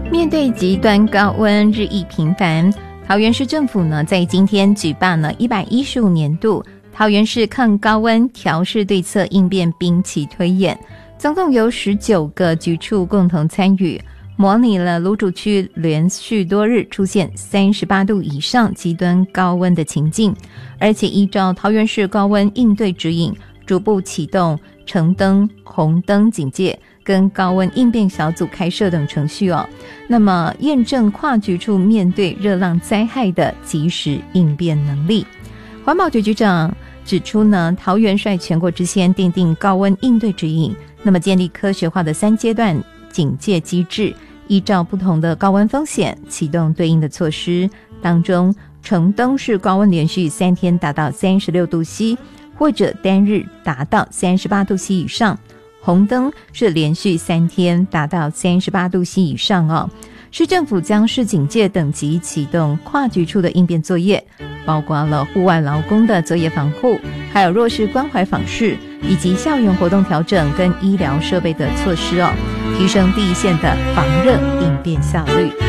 面对极端高温日益频繁，桃园市政府呢在今天举办了115年度桃园市抗高温调试对策应变兵棋推演，总共有19个局处共同参与，模拟了芦竹区连续多日出现38度以上极端高温的情境，而且依照桃园市高温应对指引，逐步启动橙灯、红灯警戒跟高温应变小组开设等程序那么验证跨局处面对热浪灾害的及时应变能力。环保局局长指出呢，桃园率全国之先订定高温应对指引，那么建立科学化的3阶段警戒机制，依照不同的高温风险启动对应的措施。当中橙灯是高温连续3天达到36度 C 或者单日达到38度 C 以上，红灯是连续3天达到38度 C 以上市政府将视警戒等级启动跨局处的应变作业，包括了户外劳工的作业防护，还有弱势关怀访视，以及校园活动调整跟医疗设备的措施提升第一线的防热应变效率。